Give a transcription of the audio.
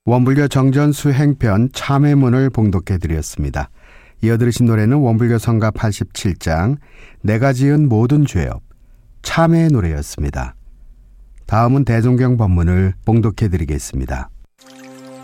원불교 정전수행편 참회문을 봉독해 드렸습니다. 이어 들으신 노래는 원불교 성가 87장 내가 지은 모든 죄업 참회의 노래였습니다. 다음은 대종경 법문을 봉독해 드리겠습니다.